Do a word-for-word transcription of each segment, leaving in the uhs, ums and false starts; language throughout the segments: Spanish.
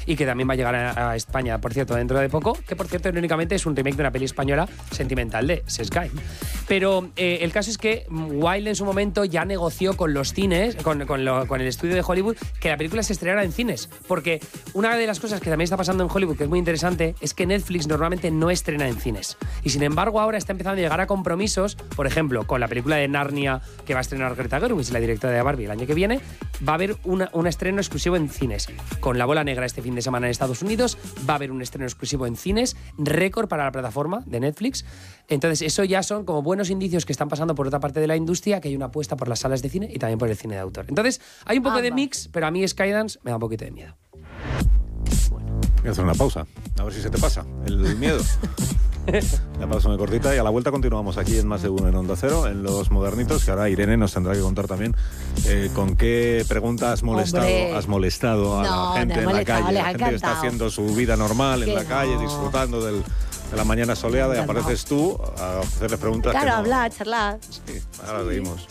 y que también va a llegar a, a España, por cierto, dentro de poco, que por cierto, irónicamente es un remake de una peli española sentimental de Sky. Pero eh, el caso es que Wilde en su momento ya negoció con los cines, con, con, lo, con el estudio de Hollywood, que la película se estrenara en cines, porque una de las cosas que también está pasando en Hollywood, que es muy interesante, es que Netflix normalmente no estrena en cines. Y sin embargo ahora está empezando a llegar a compromisos, por ejemplo, con la película de Narnia que va a estrenar Greta Gerwig, la directora de Barbie, el año que viene, va a haber una, un estreno exclusivo en cines. Con La Bola Negra este fin de semana en Estados Unidos, va a haber un estreno exclusivo en cines, récord para la plataforma de Netflix. Entonces, eso ya son como buenos indicios que están pasando por otra parte de la industria, que hay una apuesta por las salas de cine y también por el cine de autor. Entonces, hay un poco ah, de mix, pero a mí Skydance me da un poquito de miedo. Bueno. Voy a hacer una pausa, a ver si se te pasa el miedo. La pausa muy cortita y a la vuelta continuamos aquí en Más de Uno en Onda Cero, en Los Modernitos, que ahora Irene nos tendrá que contar también eh, con qué pregunta has molestado, has molestado a no, la gente no en la calle, la gente encantado. que está haciendo su vida normal en que la no. calle, disfrutando del, de la mañana soleada, y apareces tú a hacerles preguntas. Claro, que no. hablar, charlar. Sí, ahora sí. Seguimos.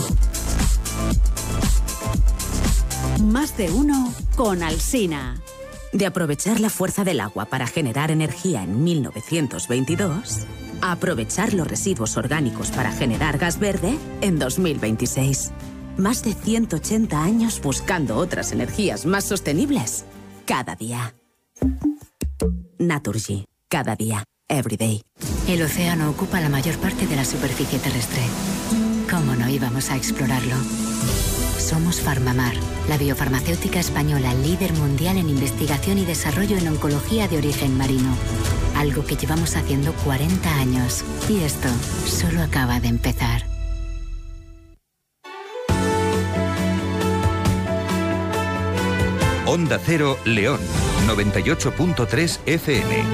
Más de Uno con Alsina. De aprovechar la fuerza del agua para generar energía en mil novecientos veintidós, a aprovechar los residuos orgánicos para generar gas verde en dos mil veintiséis. Más de ciento ochenta años buscando otras energías más sostenibles cada día. Naturgy. Cada día. Every day. El océano ocupa la mayor parte de la superficie terrestre. ¿Cómo no íbamos a explorarlo? Somos Farmamar, la biofarmacéutica española líder mundial en investigación y desarrollo en oncología de origen marino. Algo que llevamos haciendo cuarenta años. Y esto solo acaba de empezar. Onda Cero León, noventa y ocho punto tres F M.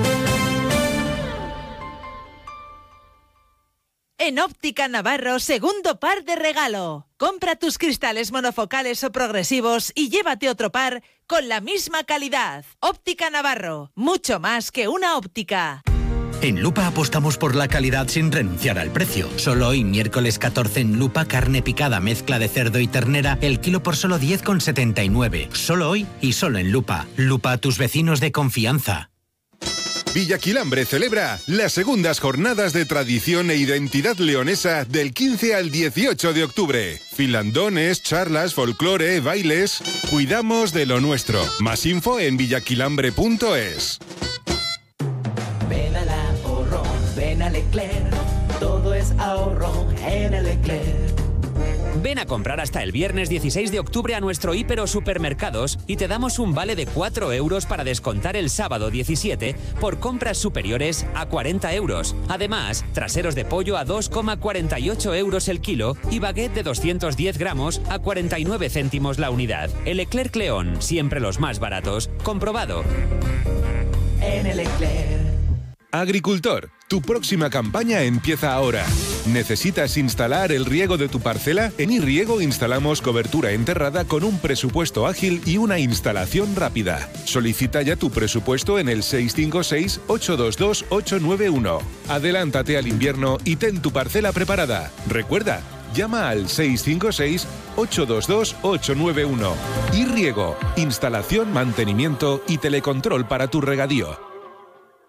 En Óptica Navarro, segundo par de regalo. Compra tus cristales monofocales o progresivos y llévate otro par con la misma calidad. Óptica Navarro, mucho más que una óptica. En Lupa apostamos por la calidad sin renunciar al precio. Solo hoy, miércoles catorce, en Lupa, carne picada, mezcla de cerdo y ternera, el kilo por solo diez con setenta y nueve. Solo hoy y solo en Lupa. Lupa, tus vecinos de confianza. Villaquilambre celebra las segundas jornadas de tradición e identidad leonesa del quince al dieciocho de octubre. Filandones, charlas, folclore, bailes. Cuidamos de lo nuestro. Más info en villaquilambre punto es. Ven al ahorro, ven a Leclerc. Todo es ahorro en el Leclerc. Ven a comprar hasta el viernes dieciséis de octubre a nuestro Hiper o Supermercados y te damos un vale de cuatro euros para descontar el sábado diecisiete por compras superiores a cuarenta euros. Además, traseros de pollo a dos coma cuarenta y ocho euros el kilo y baguette de doscientos diez gramos a cuarenta y nueve céntimos la unidad. El Leclerc León, siempre los más baratos. Comprobado. En el Leclerc. Agricultor, tu próxima campaña empieza ahora. ¿Necesitas instalar el riego de tu parcela? En iRiego instalamos cobertura enterrada con un presupuesto ágil y una instalación rápida. Solicita ya tu presupuesto en el seis cinco seis, ocho dos dos, ocho nueve uno. Adelántate al invierno y ten tu parcela preparada. Recuerda, llama al seis cinco seis, ocho dos dos, ocho nueve uno. iRiego, instalación, mantenimiento y telecontrol para tu regadío.